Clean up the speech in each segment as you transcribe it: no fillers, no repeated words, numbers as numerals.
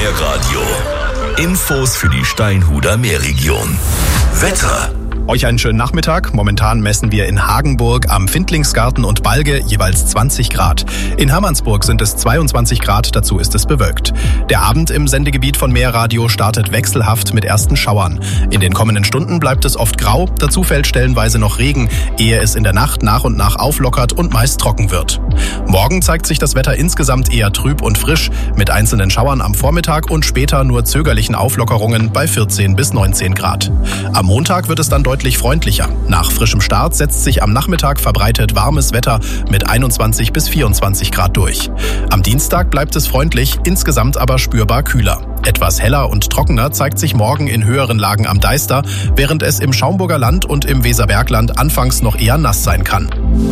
Meerradio. Infos für die Steinhuder Meerregion. Wetter. Euch einen schönen Nachmittag. Momentan messen wir in Hagenburg, am Findlingsgarten und Balge jeweils 20 Grad. In Hermannsburg sind es 22 Grad, dazu ist es bewölkt. Der Abend im Sendegebiet von Meerradio startet wechselhaft mit ersten Schauern. In den kommenden Stunden bleibt es oft grau, dazu fällt stellenweise noch Regen, ehe es in der Nacht nach und nach auflockert und meist trocken wird. Morgen zeigt sich das Wetter insgesamt eher trüb und frisch, mit einzelnen Schauern am Vormittag und später nur zögerlichen Auflockerungen bei 14 bis 19 Grad. Am Montag wird es dann deutlich freundlicher. Nach frischem Start setzt sich am Nachmittag verbreitet warmes Wetter mit 21 bis 24 Grad durch. Am Dienstag bleibt es freundlich, insgesamt aber spürbar kühler. Etwas heller und trockener zeigt sich morgen in höheren Lagen am Deister, während es im Schaumburger Land und im Weserbergland anfangs noch eher nass sein kann.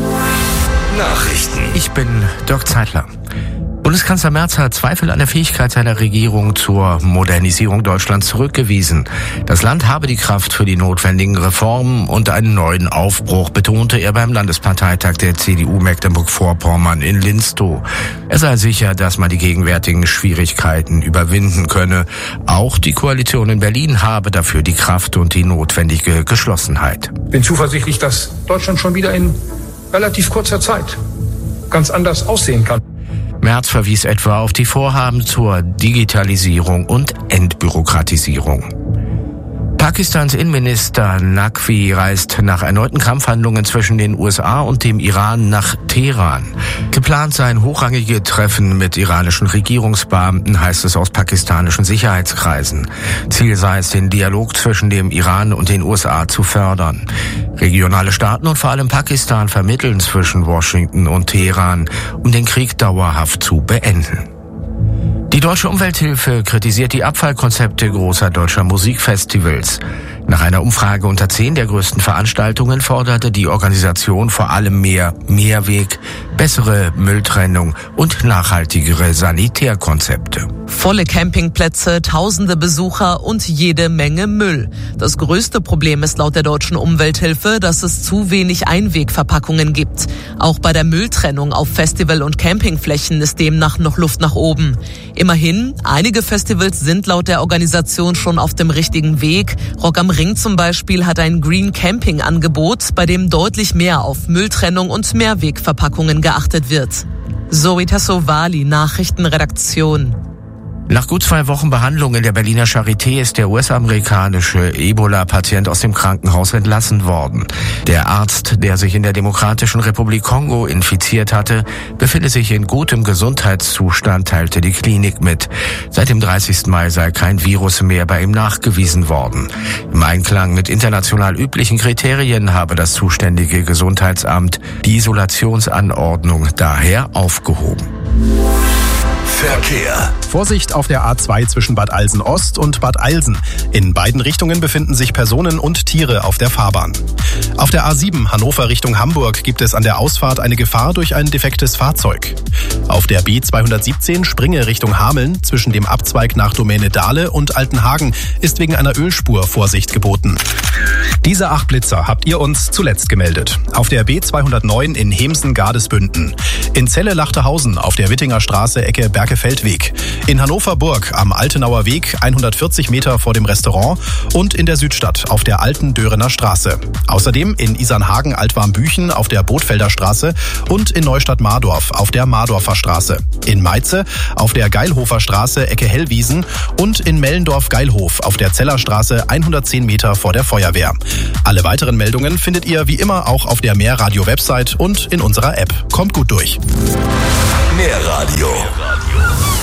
Nachrichten. Ich bin Dirk Zeitler. Bundeskanzler Merz hat Zweifel an der Fähigkeit seiner Regierung zur Modernisierung Deutschlands zurückgewiesen. Das Land habe die Kraft für die notwendigen Reformen und einen neuen Aufbruch, betonte er beim Landesparteitag der CDU Mecklenburg-Vorpommern in Linstow. Er sei sicher, dass man die gegenwärtigen Schwierigkeiten überwinden könne. Auch die Koalition in Berlin habe dafür die Kraft und die notwendige Geschlossenheit. Ich bin zuversichtlich, dass Deutschland schon wieder in relativ kurzer Zeit ganz anders aussehen kann. Merz verwies etwa auf die Vorhaben zur Digitalisierung und Entbürokratisierung. Pakistans Innenminister Naqvi reist nach erneuten Kampfhandlungen zwischen den USA und dem Iran nach Teheran. Geplant seien hochrangige Treffen mit iranischen Regierungsbeamten, heißt es aus pakistanischen Sicherheitskreisen. Ziel sei es, den Dialog zwischen dem Iran und den USA zu fördern. Regionale Staaten und vor allem Pakistan vermitteln zwischen Washington und Teheran, um den Krieg dauerhaft zu beenden. Die Deutsche Umwelthilfe kritisiert die Abfallkonzepte großer deutscher Musikfestivals. Nach einer Umfrage unter 10 der größten Veranstaltungen forderte die Organisation vor allem mehr Mehrweg, bessere Mülltrennung und nachhaltigere Sanitärkonzepte. Volle Campingplätze, tausende Besucher und jede Menge Müll. Das größte Problem ist laut der Deutschen Umwelthilfe, dass es zu wenig Einwegverpackungen gibt. Auch bei der Mülltrennung auf Festival- und Campingflächen ist demnach noch Luft nach oben. Immerhin, einige Festivals sind laut der Organisation schon auf dem richtigen Weg. Rock am Ring zum Beispiel hat ein Green Camping Angebot, bei dem deutlich mehr auf Mülltrennung und Mehrwegverpackungen geachtet wird. Zoe Tassovali, Nachrichtenredaktion. Nach gut 2 Wochen Behandlung in der Berliner Charité ist der US-amerikanische Ebola-Patient aus dem Krankenhaus entlassen worden. Der Arzt, der sich in der Demokratischen Republik Kongo infiziert hatte, befinde sich in gutem Gesundheitszustand, teilte die Klinik mit. Seit dem 30. Mai sei kein Virus mehr bei ihm nachgewiesen worden. Im Einklang mit international üblichen Kriterien habe das zuständige Gesundheitsamt die Isolationsanordnung daher aufgehoben. Verkehr. Vorsicht auf der A2 zwischen Bad Alsen Ost und Bad Eilsen. In beiden Richtungen befinden sich Personen und Tiere auf der Fahrbahn. Auf der A7 Hannover Richtung Hamburg gibt es an der Ausfahrt eine Gefahr durch ein defektes Fahrzeug. Auf der B217 Springe Richtung Hameln zwischen dem Abzweig nach Domäne Dahle und Altenhagen ist wegen einer Ölspur Vorsicht geboten. Diese 8 Blitzer habt ihr uns zuletzt gemeldet. Auf der B209 in Hemsen-Gardesbünden. In Celle-Lachterhausen auf der Wittinger Straße Ecke Berke-Feldweg. In Hannover-Burg am Altenauer Weg 140 Meter vor dem Restaurant und in der Südstadt auf der alten Dörener Straße. Außerdem in Isernhagen-Altwarmbüchen auf der Bootfelder Straße und in Neustadt-Mardorf auf der Mardorfer Straße. In Meize auf der Geilhofer Straße Ecke Hellwiesen und in Mellendorf-Geilhof auf der Zellerstraße 110 Meter vor der Feuerwehr. Alle weiteren Meldungen findet ihr wie immer auch auf der Meerradio-Website und in unserer App. Kommt gut durch. Meerradio.